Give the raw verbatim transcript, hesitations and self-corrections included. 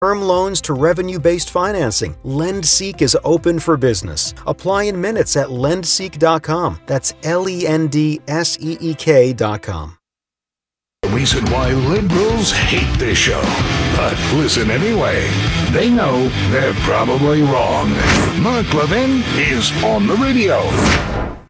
Term loans to revenue-based financing. LendSeek is open for business. Apply in minutes at lend seek dot com. That's L E N D S E E K dot com. The reason why liberals hate this show. But listen anyway. They know they're probably wrong. Mark Levin is on the radio.